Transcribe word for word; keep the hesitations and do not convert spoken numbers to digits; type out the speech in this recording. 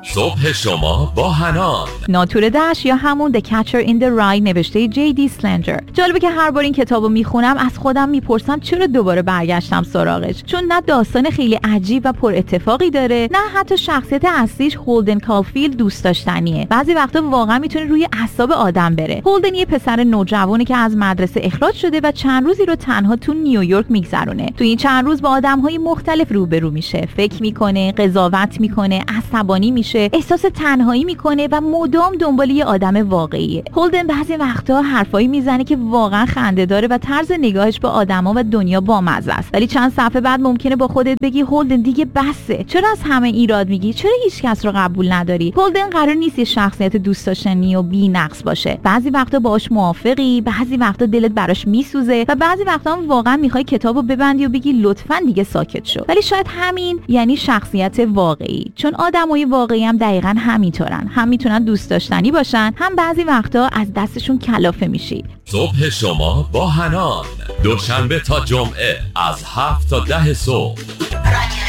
صبح شما با حنان. ناتور دش یا همون The Catcher in the Rye نوشته جی دی سلنجر. جالبه که هر بار این کتابو میخونم از خودم میپرسم چرا دوباره برگشتم سراغش، چون نه داستان خیلی عجیب و پر اتفاقی داره، نه حتی شخصیت اصلیش هولدن کالفیلد دوست داشتنیه. بعضی وقتا واقعا میتونه روی اعصاب آدم بره. هولدن یه پسر نوجوانی که از مدرسه اخراج شده و چند روزی رو تنها تو نیویورک میگذرونه. تو این چند روز با آدم‌های مختلف روبرو میشه، فکر میکنه، قضاوت میکنه، عصبانی میشه، احساس تنهایی میکنه و مدام دنبال یه آدم واقعیه. هولدن بعضی وقتا حرفایی میزنه که واقعا خنده‌داره و طرز نگاهش به آدما و دنیا بامزه است، ولی چند صفحه بعد ممکنه با خودت بگی هولدن دیگه بسه، چرا از همه ایراد میگی، چرا هیچ کس رو قبول نداری؟ هولدن قرار نیست یه شخصیت دوست داشتنی و بی‌نقص باشه. بعضی وقتا باهاش موافقی، بعضی وقتا دلت براش میسوزه و بعضی وقتا هم واقعا میخوای کتابو ببندی و بگی لطفاً دیگه ساکت شو. ولی شاید همین یعنی شخصیت واقعی، چون آدمای واقعی هم دقیقاً همینطورن، هم میتونن دوست داشتنی باشن، هم بعضی وقتا از دستشون کلافه میشی. صبح شما با حنان، دوشنبه تا جمعه از هفت تا ده صبح.